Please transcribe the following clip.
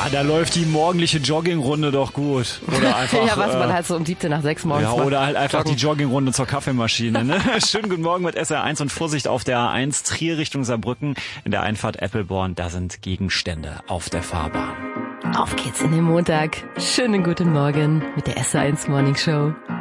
da läuft die morgendliche Joggingrunde doch gut. Oder einfach, ja, was man halt so um 7:07 morgens ja, macht. oder halt einfach Joggen. die Joggingrunde zur Kaffeemaschine. Ne? Schönen guten Morgen mit SR1 und Vorsicht auf der A1 Trier Richtung Saarbrücken. In der Einfahrt Eppelborn, da sind Gegenstände auf der Fahrbahn. Auf geht's in den Montag. Schönen guten Morgen mit der SR1 Morning Show.